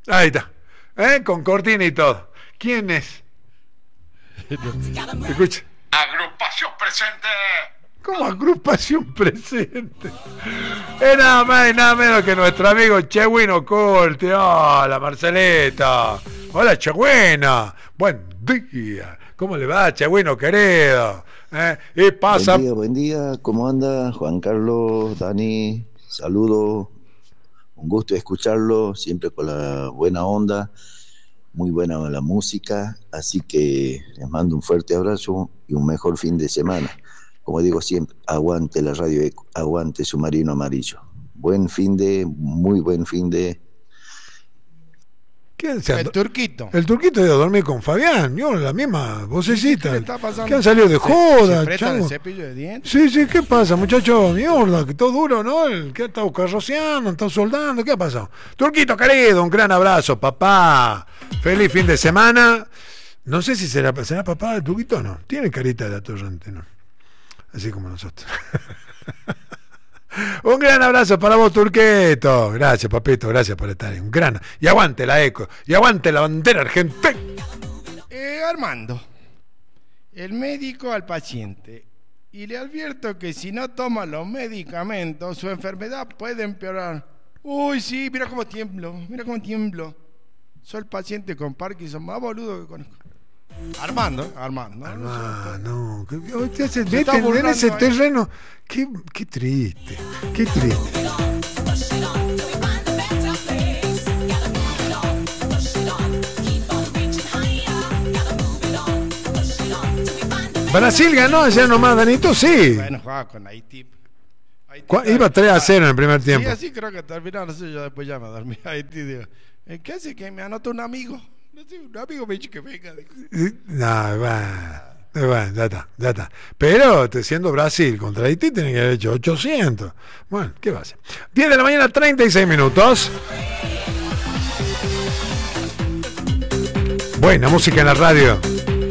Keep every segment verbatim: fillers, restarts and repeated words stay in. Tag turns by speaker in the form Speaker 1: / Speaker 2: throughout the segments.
Speaker 1: Ahí está. ¿Eh? Con cortina y todo. ¿Quién es? Escucha.
Speaker 2: Agrupación presente.
Speaker 1: ¿Cómo agrupación presente? Es nada más y nada menos que nuestro amigo Chewino Corti. Hola, Marcelita. Hola, Chewina. Buen día. ¿Cómo le va, Chewino, querido? ¿Eh? Y pasa...
Speaker 3: Buen día, buen día. ¿Cómo anda, Juan Carlos, Dani? Saludos. Un gusto escucharlo, siempre con la buena onda. Muy buena la música. Así que les mando un fuerte abrazo y un mejor fin de semana. Como digo siempre, aguante la Radio Eco, aguante Submarino Amarillo. Buen fin de, muy buen fin de...
Speaker 1: ¿Quién se
Speaker 4: El Turquito.
Speaker 1: El Turquito iba a dormir con Fabián, yo la misma vocecita.
Speaker 4: ¿Qué le está pasando?
Speaker 1: ¿Qué han salido de
Speaker 4: ¿Se-
Speaker 1: joda,
Speaker 4: se prestan
Speaker 1: chango?
Speaker 4: el cepillo de dientes?
Speaker 1: Sí, sí, ¿qué pasa, muchacho? Mierda, que todo duro, ¿no? El que ha estado carroceando, ha estado soldando, ¿qué ha pasado? Turquito querido, un gran abrazo, papá. Feliz fin de semana. No sé si será, será papá de Turquito o no. Tiene carita de atorrante, ¿no? Así como nosotros. Un gran abrazo para vos, Turqueto. Gracias, papito, gracias por estar ahí. Un gran. Y aguante la Eco. Y aguante la bandera argentina.
Speaker 4: Eh, Armando, el médico al paciente, y le advierto que si no toma los medicamentos, su enfermedad puede empeorar. Uy, sí, mira cómo tiemblo, mira cómo tiemblo. Soy el paciente con Parkinson más boludo que conozco. Armando, Armando.
Speaker 1: Ah, no. Que, usted se
Speaker 4: Se está
Speaker 1: mete en
Speaker 4: burlando,
Speaker 1: ese
Speaker 4: ¿eh?
Speaker 1: terreno. Qué, qué triste. Qué triste. Brasil ganó ayer nomás, Danito, sí.
Speaker 4: Bueno, jugaba con Haití. Haití
Speaker 1: Cu- Iba tres a cero en el primer tiempo.
Speaker 4: Sí, así creo que terminó, no sé, yo después ya me dormí a Haití, digo. ¿eh, ¿Qué hace que me anota un amigo? No sé, un amigo me dice que venga. Digo.
Speaker 1: No, bueno, bueno, ya está, ya está. Pero te- siendo Brasil contra Haití, tiene que haber hecho ochocientos. Bueno, ¿qué va a hacer? diez de la mañana, treinta y seis minutos. Buena música en la radio.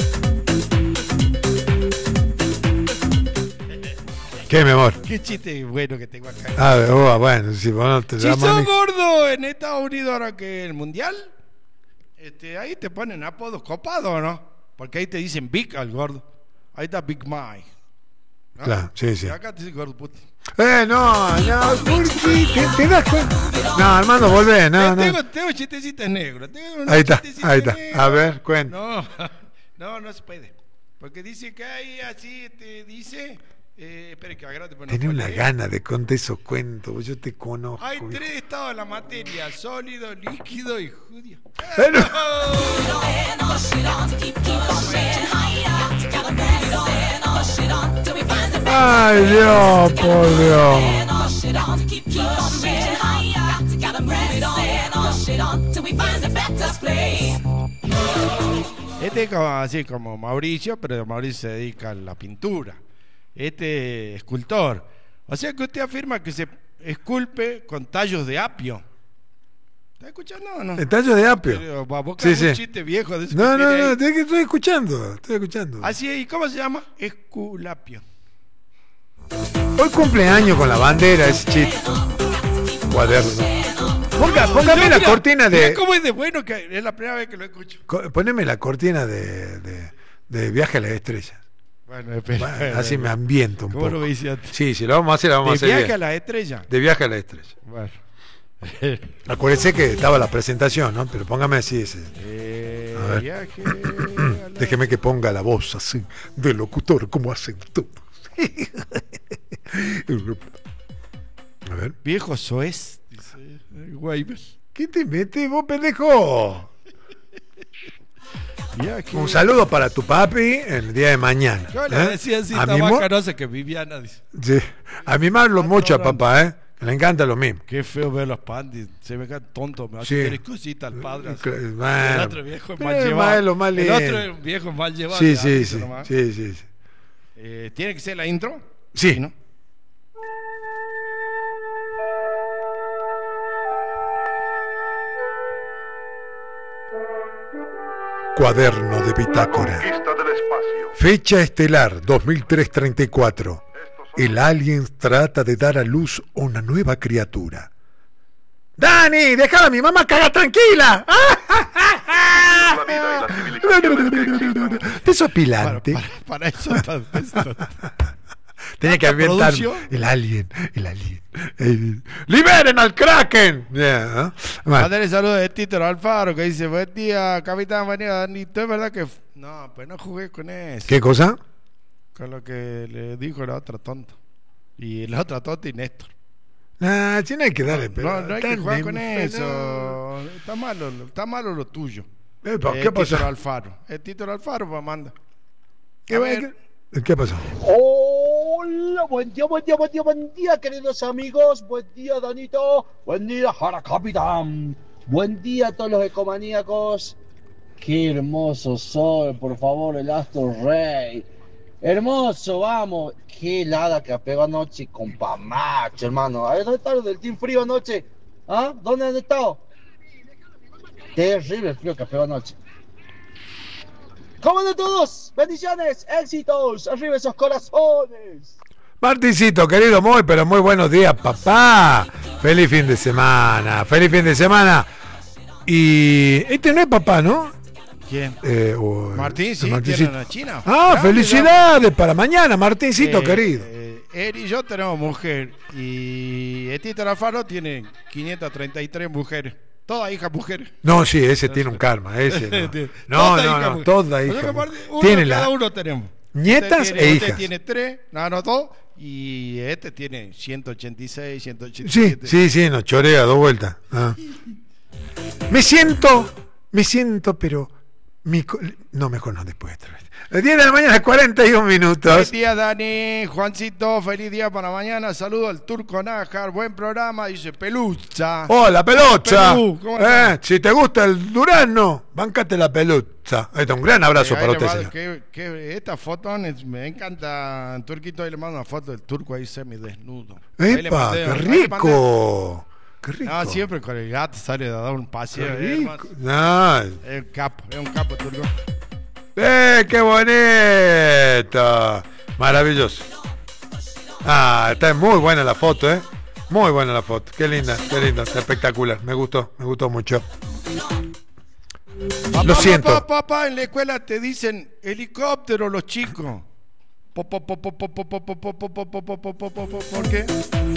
Speaker 1: ¿Qué, mi amor?
Speaker 4: Qué chiste bueno que tengo acá.
Speaker 1: Ah, oh, bueno, si vos no te
Speaker 4: Si
Speaker 1: llamas
Speaker 4: sos
Speaker 1: ni-
Speaker 4: gordo en Estados Unidos ahora que el mundial, este, ahí te ponen apodos copados, ¿no? Porque ahí te dicen Big al gordo. Ahí está Big Mike. ¿no?
Speaker 1: Claro, sí, sí.
Speaker 4: Y acá te dicen gordo puto.
Speaker 1: Eh, no, no, ¿por qué? ¿Te, te das cuenta? No, Armando, volvé, no,
Speaker 4: Eh,
Speaker 1: no.
Speaker 4: Tengo, tengo chistecitos negros. Tengo unos
Speaker 1: Ahí está,
Speaker 4: chistecitos
Speaker 1: ahí está.
Speaker 4: negros.
Speaker 1: A ver, cuenta.
Speaker 4: No, no, no se puede. Porque dice que ahí así te dice. Eh, espere que agrate.
Speaker 1: Tenés una gana de contar esos cuentos, yo te conozco.
Speaker 4: Hay
Speaker 1: hijo.
Speaker 4: tres estados de la materia: sólido, líquido y judío.
Speaker 1: Eh, no. Ay, Dios, por Dios.
Speaker 4: Este es como, así como Mauricio, pero Mauricio se dedica a la pintura. Este es escultor. O sea que usted afirma que se esculpe con tallos de apio. ¿Está escuchando o no?
Speaker 1: El tallo de apio.
Speaker 4: Pero, va, vos
Speaker 1: Sí,
Speaker 4: un
Speaker 1: sí.
Speaker 4: chiste viejo de eso
Speaker 1: No,
Speaker 4: que
Speaker 1: no,
Speaker 4: tiene
Speaker 1: no,
Speaker 4: ahí.
Speaker 1: te- estoy escuchando, estoy escuchando.
Speaker 4: Así es, ¿y cómo se llama? Esculapio.
Speaker 1: Hoy cumpleaños con la bandera, ese chiste. Cuaderno. Ponga, póngame
Speaker 4: No,
Speaker 1: la
Speaker 4: mira,
Speaker 1: cortina
Speaker 4: mira
Speaker 1: de.
Speaker 4: cómo es de bueno que es la primera vez que lo escucho.
Speaker 1: co- Poneme la cortina de, de, de Viaje a las Estrellas.
Speaker 4: Bueno, espera.
Speaker 1: Bueno, así me ambiento un
Speaker 4: ¿Cómo
Speaker 1: poco.
Speaker 4: lo hice antes?
Speaker 1: Sí, sí, lo vamos a hacer, lo vamos a
Speaker 4: De
Speaker 1: hacer
Speaker 4: viaje
Speaker 1: bien.
Speaker 4: a la estrella.
Speaker 1: De Viaje a las Estrellas.
Speaker 4: Bueno.
Speaker 1: Acuérdese que estaba la presentación, ¿no? Pero póngame así ese.
Speaker 4: Eh,
Speaker 1: A ver.
Speaker 4: viaje a la-
Speaker 1: Déjeme que ponga la voz así, de locutor, como hacen todos. A ver.
Speaker 4: Viejo soez, dice Weibel.
Speaker 1: ¿Qué te metes vos, pendejo?
Speaker 4: Viaje.
Speaker 1: Un saludo para tu papi el día de mañana.
Speaker 4: Yo le
Speaker 1: ¿eh?
Speaker 4: decía así,
Speaker 1: a,
Speaker 4: está
Speaker 1: mi
Speaker 4: más
Speaker 1: mo-
Speaker 4: canosa que Viviana, dice.
Speaker 1: sí. A mimarlo
Speaker 4: Cuatro
Speaker 1: mucho a
Speaker 4: horas.
Speaker 1: papá, ¿eh? Que le encanta lo mismo.
Speaker 4: Qué feo ver los pandis, se me cae tonto, me hace
Speaker 1: Sí.
Speaker 4: sí. cosita al padre. así.
Speaker 1: Cl-
Speaker 4: El
Speaker 1: bueno.
Speaker 4: otro viejo es
Speaker 1: Pero
Speaker 4: mal
Speaker 1: es
Speaker 4: llevado.
Speaker 1: malo, mal
Speaker 4: el
Speaker 1: lindo.
Speaker 4: otro es un viejo mal llevado.
Speaker 1: Sí,
Speaker 4: ya,
Speaker 1: sí,
Speaker 4: dice
Speaker 1: sí,
Speaker 4: nomás.
Speaker 1: sí, sí, sí.
Speaker 4: Eh, ¿Tiene que ser la intro?
Speaker 1: Sí.
Speaker 4: ¿no?
Speaker 1: Cuaderno de bitácora.
Speaker 2: Conquista del espacio.
Speaker 1: Fecha estelar dos mil tres treinta y cuatro. El alien trata de dar a luz una nueva criatura. Dani, déjala a mi mamá cagar tranquila.
Speaker 2: La vida y las civilizaciones que existen.
Speaker 1: Te sopilante.
Speaker 4: Para, para, para eso está esto.
Speaker 1: Tenía que
Speaker 4: ¿Tanta
Speaker 1: inventar
Speaker 4: producción?
Speaker 1: el alien, el alien. El- ¡Liberen al Kraken! Yeah, ¿no? Bueno,
Speaker 4: Mandarle saludos de Tito Alfaro que dice: buen día, capitán, buen día, Danito. Es verdad que. f- No, pues no jugué con eso.
Speaker 1: ¿qué cosa?
Speaker 4: Con lo que le dijo la otra tonta. Y la otra tonta y Néstor.
Speaker 1: Nah, si no hay que darle, pero
Speaker 4: No, no hay que
Speaker 1: tan
Speaker 4: jugar con
Speaker 1: enfe-
Speaker 4: eso. Está malo, está malo lo tuyo.
Speaker 1: Epa,
Speaker 4: Eh,
Speaker 1: ¿qué
Speaker 4: Tito
Speaker 1: pasó?
Speaker 4: Alfaro. Es Tito Alfaro, pues manda.
Speaker 1: ¿Qué,
Speaker 4: A
Speaker 1: va-
Speaker 4: ver.
Speaker 1: qué- qué pasó?
Speaker 5: Hola, buen día, buen día, buen día, buen día, queridos amigos. Buen día, Danito. Buen día, Jara Capitán. Buen día a todos los ecomaníacos. Qué hermoso sol, por favor, el Astro Rey. Hermoso, vamos. Qué helada que pegó anoche con Pamacho, hermano. A ver, ¿dónde está los del Team Frío anoche? ¿Ah? ¿Dónde han estado? Terrible el frío que pegó anoche. ¿Cómo de todos? Bendiciones, éxitos, arriba esos corazones.
Speaker 1: Martincito, querido, muy, pero muy buenos días, papá. Feliz fin de semana, feliz fin de semana. Y este no es papá, ¿no?
Speaker 4: ¿Quién?
Speaker 1: Eh, o-
Speaker 4: Martín, sí,
Speaker 1: Martincito.
Speaker 4: tiene una china.
Speaker 1: Ah,
Speaker 4: Grande,
Speaker 1: felicidades para mañana, Martincito,
Speaker 4: Eh,
Speaker 1: querido.
Speaker 4: eh, él y yo tenemos mujer. Y el Tito Alfaro tiene quinientas treinta y tres mujeres. Todas hijas mujeres.
Speaker 1: No, sí, ese tiene un karma, ese no. No,
Speaker 4: Todas
Speaker 1: no,
Speaker 4: hijas
Speaker 1: no,
Speaker 4: mujeres.
Speaker 1: toda
Speaker 4: O sea
Speaker 1: hija.
Speaker 4: que aparte, uno,
Speaker 1: Tiene
Speaker 4: cada
Speaker 1: la
Speaker 4: uno tenemos.
Speaker 1: nietas
Speaker 4: Usted
Speaker 1: e
Speaker 4: tiene- Usted
Speaker 1: hijas.
Speaker 4: tiene tres, no, no, dos. Y este tiene ciento ochenta y seis, ciento ochenta y
Speaker 1: Sí,
Speaker 4: siete.
Speaker 1: sí, sí, nos chorea dos vueltas. Ah. Me siento, me siento, pero mi co- no, mejor no después de esta vez. Las diez de la mañana, cuarenta y un minutos.
Speaker 4: Feliz día, Dani. Juancito, feliz día para mañana. Saludo al Turco Nájar. Buen programa, dice Pelucha.
Speaker 1: Hola, pelucha.
Speaker 4: Pelú, ¿cómo
Speaker 1: Eh,
Speaker 4: estás?
Speaker 1: si te gusta el durazno, bancate la pelucha. Ahí está, un gran abrazo
Speaker 4: Eh,
Speaker 1: para
Speaker 4: ahí le
Speaker 1: usted,
Speaker 4: mando-
Speaker 1: señor.
Speaker 4: que, que esta foto es- me encanta. Turquito, ahí le mando una foto del turco ahí semidesnudo. Ahí le
Speaker 1: ¡Epa,
Speaker 4: mandé-
Speaker 1: qué
Speaker 4: ahí le mandé-
Speaker 1: rico! ¡Qué rico!
Speaker 4: No, siempre con el gato sale a dar un
Speaker 1: ¡Qué
Speaker 4: paseo. eh,
Speaker 1: rico!
Speaker 4: hermano.
Speaker 1: No.
Speaker 4: Es un capo, es un capo turco.
Speaker 1: ¡Eh, qué bonito! Maravilloso. Ah, está muy buena la foto, ¿eh? Muy buena la foto. Qué linda, qué linda, espectacular. Me gustó, me gustó mucho.
Speaker 4: Papá,
Speaker 1: Lo siento.
Speaker 4: Papá, papá, en la escuela te dicen helicóptero los chicos. Po, po, po, po, po, po, po, po, po, po, po, po, po, po, po, po, po, ¿por qué?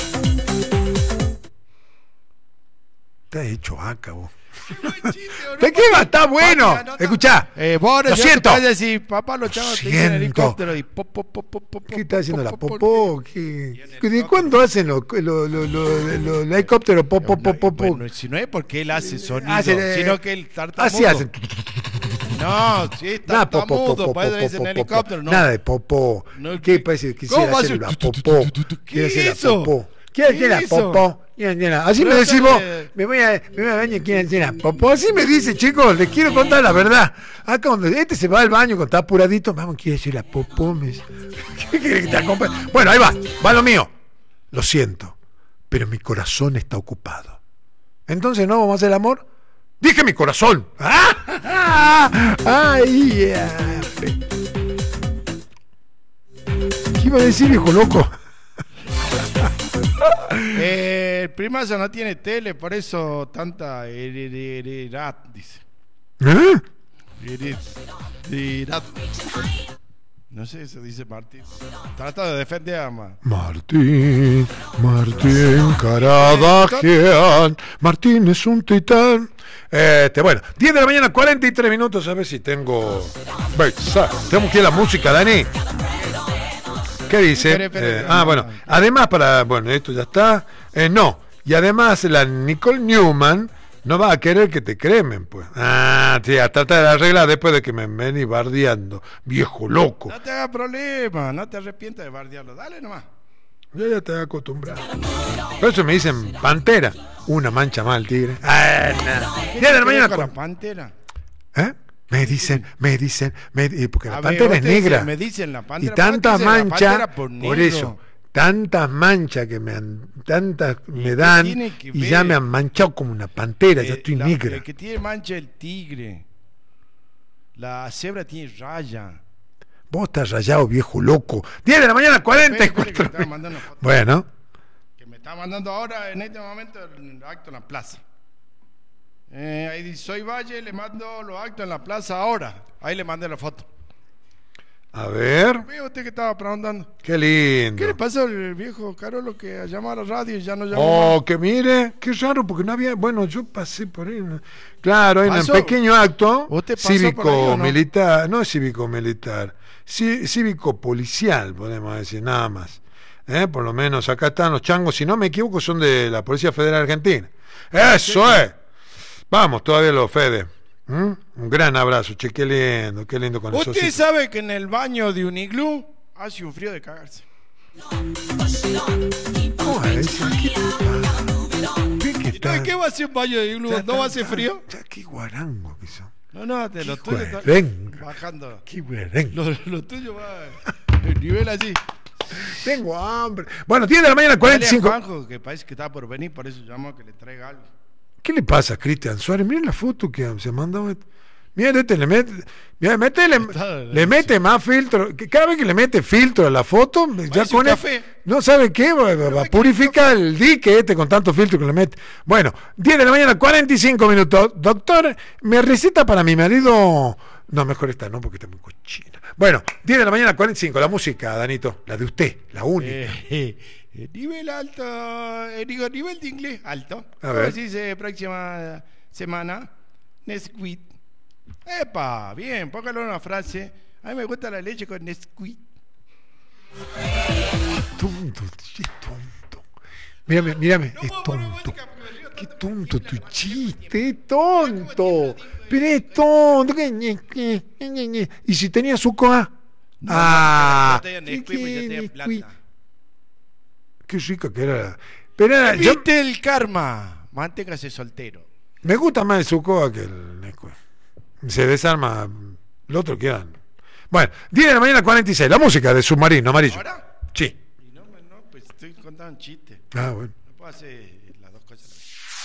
Speaker 1: Está hecho acá, vos.
Speaker 4: No es chiste, ¿o no?
Speaker 1: ¿De qué va? Está bueno.
Speaker 4: Papi, anota.
Speaker 1: Escuchá.
Speaker 4: Eh, vos
Speaker 1: Lo
Speaker 4: ya te
Speaker 1: siento.
Speaker 4: puedes decir, papá, los chavos te dicen
Speaker 1: siento.
Speaker 4: helicóptero y po, po, po, po, po,
Speaker 1: ¿Qué está haciendo la
Speaker 4: po, po,
Speaker 1: popó? ¿Qué? ¿De cuándo hacen los lo, lo, lo, lo- el helicóptero? Po, po, po, po, po?
Speaker 4: Bueno, si no es porque él hace sonido,
Speaker 1: Hace, eh,
Speaker 4: sino que él tartamudo.
Speaker 1: Así hacen.
Speaker 4: No, si es
Speaker 1: Nada, po, po, po,
Speaker 4: tartamudo,
Speaker 1: po,
Speaker 4: por eso
Speaker 1: po,
Speaker 4: dicen
Speaker 1: po, po,
Speaker 4: helicóptero, no.
Speaker 1: Nada de popó.
Speaker 4: No,
Speaker 1: ¿Qué
Speaker 4: ¿qué?
Speaker 1: parece?
Speaker 4: ¿Cómo
Speaker 1: Quisiera
Speaker 4: va a
Speaker 1: hacer
Speaker 4: ser?
Speaker 1: la
Speaker 4: Tu, tu, tu,
Speaker 1: popó.
Speaker 4: tu, tu, tu, ¿qué
Speaker 1: Quiere hacer la
Speaker 4: hizo?
Speaker 1: popó. ¿Quiere
Speaker 4: ¿Qué
Speaker 1: hacer la
Speaker 4: hizo?
Speaker 1: popó? Mira, mira, así me decís
Speaker 4: Pregúntale-
Speaker 1: vos, me voy a, me voy al baño y quiero hacer la popó. Así me dice, chicos, les quiero contar la verdad. Acá donde este se va al baño cuando está apuradito, vamos, quiere decir la popó. Me dice. ¿Qué quiere que te acompañe? Bueno, ahí va, va lo mío. Lo siento, pero mi corazón está ocupado. Entonces, ¿no vamos a hacer el amor? Dije mi corazón. ¡Ah! ¡Ay! ya. ¿Qué iba a decir, viejo loco?
Speaker 4: Eh, el primazo no tiene tele, por eso tanta heredad, dice.
Speaker 1: ¿Eh?
Speaker 4: Heredad. No sé, eso dice Martín. Trata de defender a Ma.
Speaker 1: Martín, Martín Caradagian. Martín es un titán. Este, bueno, diez de la mañana, cuarenta y tres minutos. A ver si tengo. Tenemos que ir a la música, Dani. ¿Qué dice?
Speaker 4: Espere, espere,
Speaker 1: Eh,
Speaker 4: espere,
Speaker 1: ah,
Speaker 4: no,
Speaker 1: bueno,
Speaker 4: no.
Speaker 1: además para, bueno, esto ya está. Eh, no, y además la Nicole Newman no va a querer que te cremen, pues. Ah, sí, a tratar de arreglar después de que me ven bardeando, viejo loco.
Speaker 4: No te hagas problema, no te arrepientas de bardearlo. Dale nomás.
Speaker 1: Yo ya te he acostumbrado. Por eso me dicen pantera, una mancha más al tigre. Ah, nada.
Speaker 4: ¿Qué
Speaker 1: diez de la
Speaker 4: tiene que ver
Speaker 1: mañana
Speaker 4: con la
Speaker 1: con-
Speaker 4: pantera?
Speaker 1: ¿Eh? Me dicen, me dicen, me di- porque la
Speaker 4: A ver,
Speaker 1: pantera
Speaker 4: vos
Speaker 1: es
Speaker 4: te dicen,
Speaker 1: negra.
Speaker 4: me dicen la
Speaker 1: Y
Speaker 4: pantera.
Speaker 1: tantas
Speaker 4: ¿por qué dicen la
Speaker 1: manchas,
Speaker 4: pantera
Speaker 1: por,
Speaker 4: negro?
Speaker 1: eso, tantas manchas que me han, tantas me
Speaker 4: qué
Speaker 1: dan
Speaker 4: tiene que
Speaker 1: y ya
Speaker 4: ver?
Speaker 1: me han manchado como una pantera, ya
Speaker 4: Eh,
Speaker 1: estoy
Speaker 4: la-
Speaker 1: negra.
Speaker 4: El que tiene mancha es el tigre. La cebra tiene raya.
Speaker 1: Vos estás rayado, viejo loco. diez de la mañana, cuarenta y
Speaker 4: Espere, espere, que
Speaker 1: cuatro.
Speaker 4: me estaba mandando una foto.
Speaker 1: Bueno,
Speaker 4: Que me está mandando ahora, en este momento, el acto en la plaza. Eh, ahí dice, soy Valle, le mando los actos en la plaza ahora. Ahí le mandé la foto.
Speaker 1: A ver.
Speaker 4: Veo usted que estaba preguntando.
Speaker 1: Qué lindo.
Speaker 4: ¿Qué le pasó al viejo Carolo que llama a la radio y ya no llama
Speaker 1: Oh,
Speaker 4: más?
Speaker 1: que mire, qué raro, porque no había. Bueno, yo pasé por ahí. ¿no? Claro, hay un
Speaker 4: ¿Pasó?
Speaker 1: pequeño acto
Speaker 4: ¿Usted pasó por ahí o no?
Speaker 1: cívico-militar. No es cívico-militar, sí, cívico-policial, podemos decir, nada más. ¿Eh? Por lo menos acá están los changos, si no me equivoco, son de la Policía Federal Argentina. ¡Eso
Speaker 4: Sí.
Speaker 1: es! Vamos, todavía los Fede. ¿Mm? Un gran abrazo, che, qué lindo, qué lindo con
Speaker 4: Usted
Speaker 1: esos.
Speaker 4: sabe que en el baño de un iglú hace un frío de cagarse.
Speaker 1: ¿Cómo es? ¿Qué pasa? ¿Qué que está?
Speaker 4: ¿Qué va a hacer un baño de iglú?
Speaker 1: Ya
Speaker 4: ¿No va a
Speaker 1: está-
Speaker 4: hacer frío?
Speaker 1: ya, qué guarango que son.
Speaker 4: No, no, te lo
Speaker 1: Qué
Speaker 4: tuyo está
Speaker 1: guarenga.
Speaker 4: bajando.
Speaker 1: Qué guarango.
Speaker 4: Lo, lo tuyo va el nivel así.
Speaker 1: Tengo hambre. Bueno, diez de la mañana,
Speaker 4: Dale a
Speaker 1: cuarenta y cinco.
Speaker 4: Juanjo, que parece que está por venir, por eso llamó a que le traiga algo.
Speaker 1: ¿Qué le pasa a Cristian Suárez? Miren la foto que se mandaba. Miren, este le mete, mira, mete- le,
Speaker 4: Está-
Speaker 1: le mete más filtro. que Cada vez que le mete filtro a la foto, ya
Speaker 4: Parece
Speaker 1: con
Speaker 4: un
Speaker 1: el-
Speaker 4: café.
Speaker 1: no sabe qué, va, va- va a purificar el dique este con tanto filtro que le mete. Bueno, diez de la mañana, cuarenta y cinco minutos. Doctor, me receta para mi marido. No, mejor esta no, porque está muy cochina. Bueno, diez de la mañana, cuarenta y cinco. La música, Danito, la de usted, la única.
Speaker 4: Eh, eh, nivel alto, eh, digo, nivel de inglés alto.
Speaker 1: A
Speaker 4: ¿Cómo
Speaker 1: ver.
Speaker 4: se dice próxima semana? Nesquik. Epa, bien, póngalo en una frase. A mí me gusta la leche con Nesquik.
Speaker 1: Tonto, qué tonto. Mírame, mírame, es
Speaker 4: puedo poner
Speaker 1: tonto.
Speaker 4: música porque me río
Speaker 1: Qué
Speaker 4: tanto.
Speaker 1: tonto tu chiste, es tonto. Pero es tonto. ¿Qué, ñe, qué, ñe, ñe? ¿Y si tenía su coa?
Speaker 4: No,
Speaker 1: Ah,
Speaker 4: no, yo tenía
Speaker 1: ¿qué,
Speaker 4: Nesquik, pues yo tenía
Speaker 1: qué,
Speaker 4: plata.
Speaker 1: qué rica que era. Pero era, yo,
Speaker 4: ¿Viste el karma? Manténgase soltero.
Speaker 1: me gusta más el Sucoa que el Nesquik. Se desarma el otro que eran. Bueno, diez de la mañana, cuarenta y seis. La música de Submarino Amarillo.
Speaker 4: ¿Ahora?
Speaker 1: Sí.
Speaker 4: Y no, no, pues estoy contando un chiste.
Speaker 1: Ah, bueno.
Speaker 4: No puedo hacer las dos cosas.